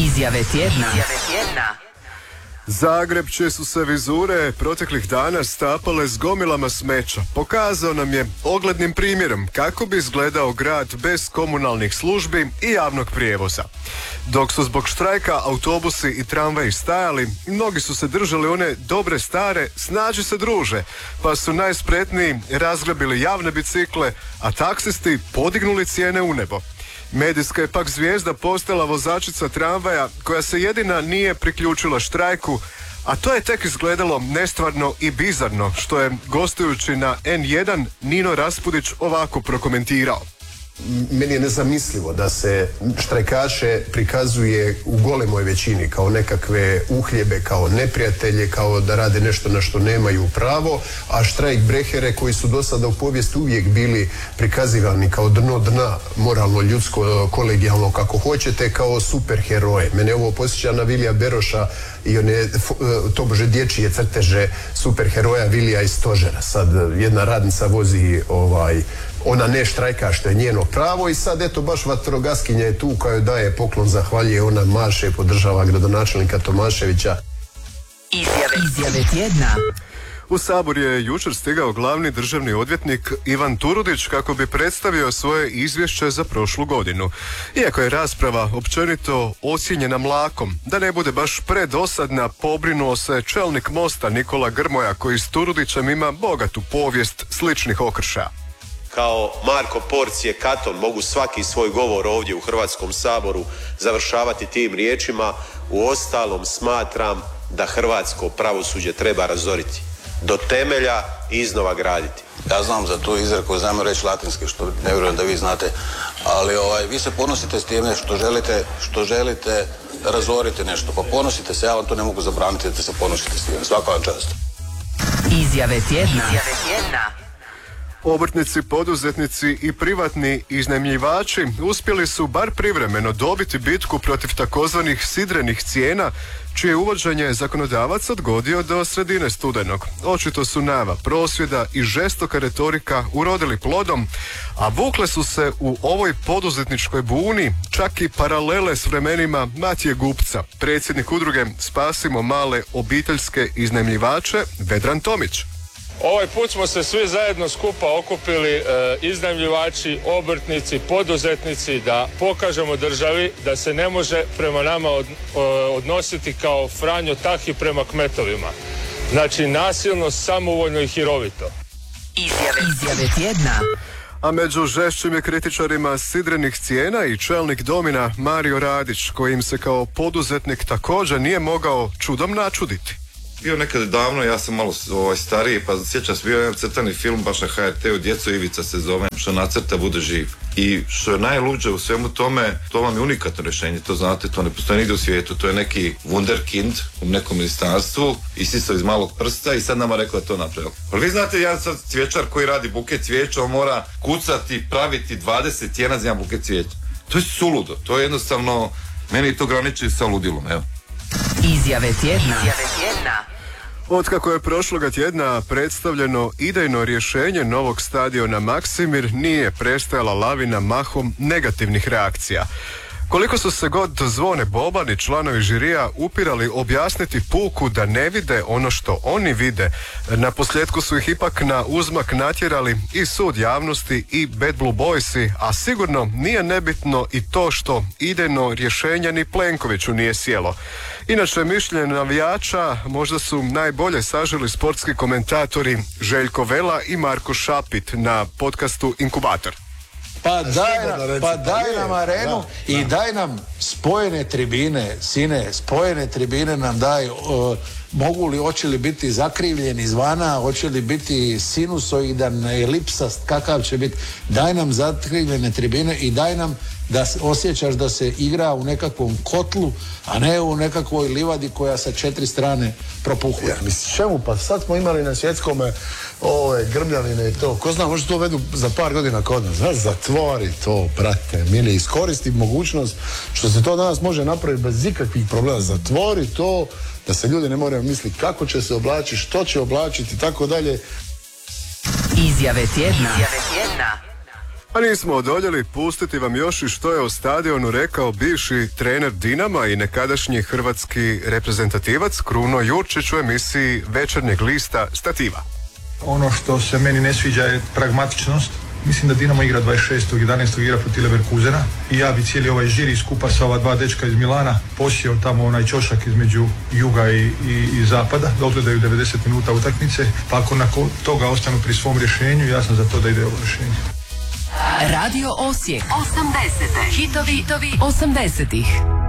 Izjave tjedna. Zagreb, čije su se vizure proteklih dana stapale s gomilama smeća, pokazao nam je oglednim primjerom kako bi izgledao grad bez komunalnih službi i javnog prijevoza. Dok su zbog štrajka autobusi i tramvaji stajali, mnogi su se držali one dobre stare snađi se druže, pa su najspretniji razgrabili javne bicikle, a taksisti podignuli cijene u nebo. Medijska je pak zvijezda postala vozačica tramvaja koja se jedina nije priključila štrajku, a to je tek izgledalo nestvarno i bizarno, što je gostujući na N1 Nino Raspudić ovako prokomentirao. Meni je nezamislivo da se štrajkaše prikazuje u golemoj većini kao nekakve uhljebe, kao neprijatelje, kao da rade nešto na što nemaju pravo, a štrajk brehere koji su do sada u povijesti uvijek bili prikazivani kao dno dna, moralno, ljudsko, kolegijalno, kako hoćete, kao superheroje. Mene ovo posjeća na Vilija Beroša i one tobože dječje crteže superheroja Vilija iz Stožera. Sad jedna radnica vozi ona ne štrajka što je njeno pravo i sad eto baš vatrogaskinja je tu koja joj daje poklon, zahvaljuje, ona maše, podržava gradonačelnika Tomaševića. Izjave tjedna. U Sabor je jučer stigao glavni državni odvjetnik Ivan Turudić kako bi predstavio svoje izvješće za prošlu godinu. Iako je rasprava općenito ocijenjena mlakom, da ne bude baš predosadna, pobrinuo se čelnik Mosta Nikola Grmoja koji s Turudićem ima bogatu povijest sličnih okršaja. Kao Marko Porcije Katon mogu svaki svoj govor ovdje u Hrvatskom saboru završavati tim riječima: uostalom smatram da hrvatsko pravosuđe treba razoriti do temelja i iznova graditi. Ja znam za tu izreku, znam reći latinski, što ne vjerujem da vi znate, ali vi se ponosite s time što želite razoriti nešto, pa ponosite se, ja vam to ne mogu zabraniti da se ponosite s time. Svaka vam čast. Izjave tjedna. Obrtnici, poduzetnici i privatni iznajmljivači uspjeli su bar privremeno dobiti bitku protiv takozvanih sidrenih cijena, čije uvođenje zakonodavac odgodio do sredine studenog. Očito su najava prosvjeda i žestoka retorika urodili plodom, a vukle su se u ovoj poduzetničkoj buni čak i paralele s vremenima Matije Gupca. Predsjednik udruge Spasimo male obiteljske iznajmljivače Vedran Tomić. Ovaj put smo se svi zajedno skupa okupili, iznajmljivači, obrtnici, poduzetnici, da pokažemo državi da se ne može prema nama odnositi kao Franjo Tahi prema kmetovima. Znači nasilno, samovoljno i hirovito. Izjave tjedna. A među žešćim je kritičarima sidrenih cijena i čelnik Domina Mario Radić, kojim se kao poduzetnik također nije mogao čudom načuditi. Bio nekad davno, ja sam malo stariji, pa sjećam se, bio jedan crtani film baš na HRT-u, Djeco Ivica se zove, što nacrta bude živ. I što je najluđe u svemu tome, to vam je unikatno rješenje, to znate, to ne postoji nigdje u svijetu, to je neki wunderkind u nekom ministarstvu, isisao iz malog prsta i sad nama rekao da to napravio. Ali vi znate, jedan sad cvjećar koji radi buket cvijeća, on mora kucati, praviti 20 cijena za jedan buket cvijeća. To je suludo, to je jednostavno, meni to graniči sa ludilom, evo. Izjave tjedna. Otkako je prošloga tjedna predstavljeno idejno rješenje novog stadiona Maksimir, nije prestajala lavina mahom negativnih reakcija. Koliko su se god Zvone Boban i članovi žirija upirali objasniti puku da ne vide ono što oni vide, na posljedku su ih ipak na uzmak natjerali i sud javnosti i Bad Blue Boysi, a sigurno nije nebitno i to što idejno rješenje ni Plenkoviću nije sjelo. Inače, mišljenje navijača možda su najbolje saželi sportski komentatori Željko Vela i Marko Šapit na podcastu Inkubator. Pa daj nam arenu i daj nam spojene tribine, sine, spojene tribine nam daj, hoće li biti zakrivljeni izvana, hoće li biti sinusoidan, elipsast, kakav će biti, daj nam zakrivljene tribine i daj nam da osjećaš da se igra u nekakvom kotlu, a ne u nekakvoj livadi koja sa 4 strane propuhuje. Mislim, čemu? Pa sad smo imali na svjetskome grmljanine i to. Ko zna, možda to vedu za par godina kod nas. Zatvori to, brate, mili, iskoristi mogućnost što se to danas može napraviti bez ikakvih problema. Zatvori to, da se ljudi ne moraju misliti kako će se oblačiti, što će oblačiti i tako dalje. Izjave tjedna. A nismo odoljeli pustiti vam još i što je o stadionu rekao bivši trener Dinama i nekadašnji hrvatski reprezentativac Kruno Jurčić u emisiji Večernjeg lista Stativa. Ono što se meni ne sviđa je pragmatičnost. Mislim da Dinamo igra 26.11. igra protiv Leverkusena i ja bi cijeli ovaj žiri skupa sa ova dva dečka iz Milana posjeo tamo onaj ćošak između juga i zapada, da odgledaju 90 minuta utakmice, pa ako nakon toga ostanu pri svom rješenju, ja sam za to da ide ovo rješenje. Radio Osijek 80. Hitovi 80-ih.